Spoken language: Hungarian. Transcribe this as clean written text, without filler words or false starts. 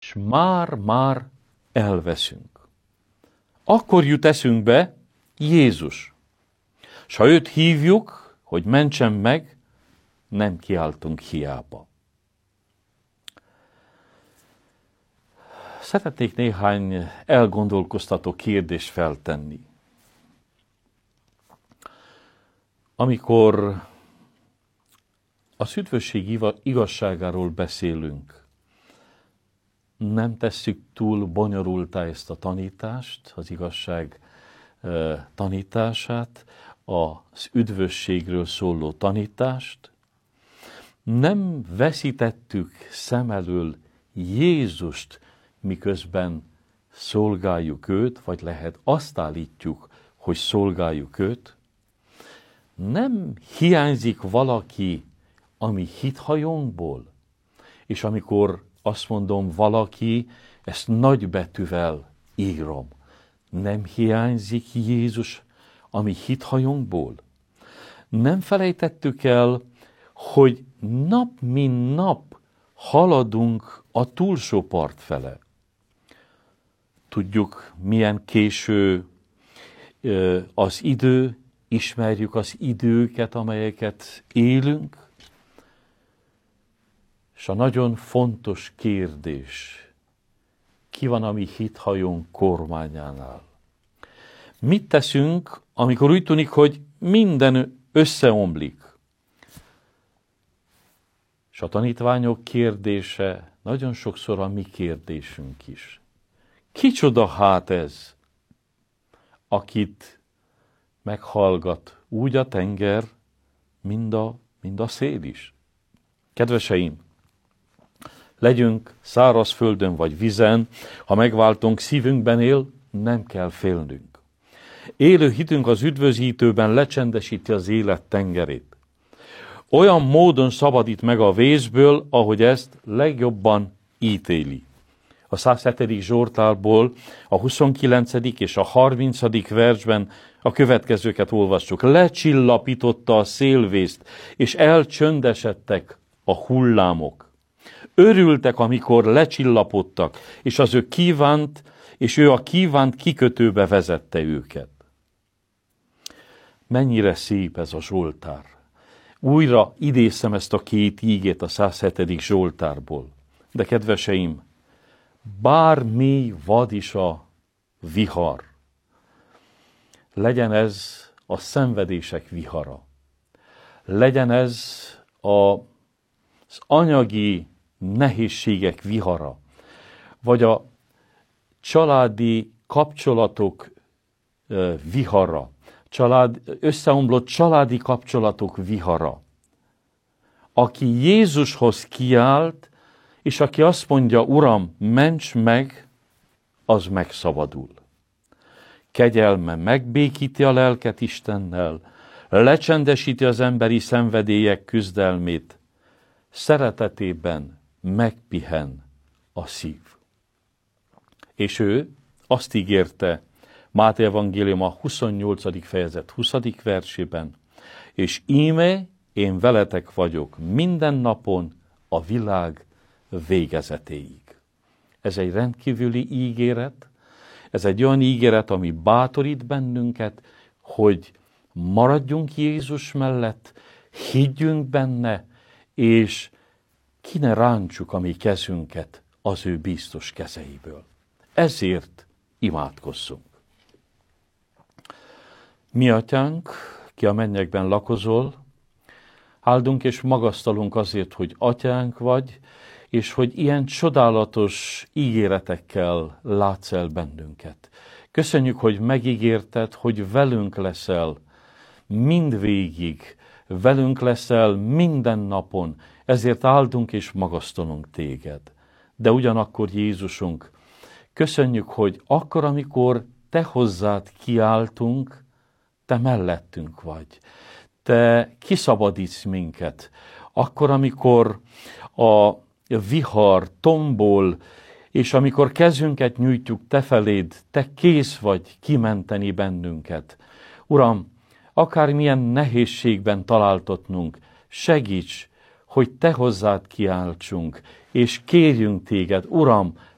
és már elveszünk. Akkor jut eszünkbe Jézus. S ha őt hívjuk, hogy mentsen meg, nem kiáltunk hiába. Szeretnék néhány elgondolkoztató kérdést feltenni. Amikor az üdvösség igazságáról beszélünk, nem tesszük túl bonyolultá ezt a tanítást, az igazság tanítását, az üdvösségről szóló tanítást. Nem veszítettük szem elől Jézust, miközben szolgáljuk őt, vagy lehet azt állítjuk, hogy szolgáljuk őt. Nem hiányzik valaki a mi hithajónkból, és amikor azt mondom valaki, ezt nagybetűvel írom. Nem hiányzik Jézus a mi hithajónkból. Nem felejtettük el, hogy nap mint nap haladunk a túlsó part fele. Tudjuk, milyen késő az idő, ismerjük az időket, amelyeket élünk, és a nagyon fontos kérdés, ki van a mi hithajónk kormányánál? Mit teszünk, amikor úgy tűnik, hogy minden összeomlik? És a tanítványok kérdése nagyon sokszor a mi kérdésünk is. Kicsoda hát ez, akit meghallgat úgy a tenger, mind a szél is? Kedveseim, legyünk száraz földön vagy vizen, ha megváltunk, szívünkben él, nem kell félnünk. Élő hitünk az üdvözítőben lecsendesíti az élet tengerét. Olyan módon szabadít meg a vészből, ahogy ezt legjobban ítéli. A 107. Zsoltárból a 29. és a 30. versben a következőket olvassuk. Lecsillapította a szélvészt, és elcsöndesedtek a hullámok. Örültek, amikor lecsillapodtak, és ő a kívánt kikötőbe vezette őket. Mennyire szép ez a Zsoltár. Újra idézem ezt a két ígét a 107. Zsoltárból. De kedveseim, bármi vad is a vihar, legyen ez a szenvedések vihara, legyen ez az anyagi nehézségek vihara, vagy a családi kapcsolatok vihara, összeomlott családi kapcsolatok vihara. Aki Jézushoz kiált, és aki azt mondja, Uram, ments meg, az megszabadul. Kegyelme megbékíti a lelket Istennel, lecsendesíti az emberi szenvedélyek küzdelmét, szeretetében megpihen a szív. És ő azt ígérte Máté evangélium a 28. fejezet 20. versében, és íme én veletek vagyok minden napon a világ végezetéig. Ez egy rendkívüli ígéret, ez egy olyan ígéret, ami bátorít bennünket, hogy maradjunk Jézus mellett, higgyünk benne, és ki ne rántsuk a mi kezünket az ő biztos kezeiből. Ezért imádkozzunk. Mi atyánk, ki a mennyekben lakozol, áldunk és magasztalunk azért, hogy atyánk vagy, és hogy ilyen csodálatos ígéretekkel látsz el bennünket. Köszönjük, hogy megígérted, hogy velünk leszel mindvégig, velünk leszel minden napon, ezért áldunk és magasztalunk téged. De ugyanakkor Jézusunk, köszönjük, hogy akkor, amikor te hozzád kiáltunk, te mellettünk vagy. Te kiszabadítsz minket. Akkor, amikor a vihar tombol, és amikor kezünket nyújtjuk te feléd, te kész vagy kimenteni bennünket. Uram, akármilyen nehézségben találtatnunk, segíts, hogy te hozzád kiáltsunk, és kérjünk téged, Uram,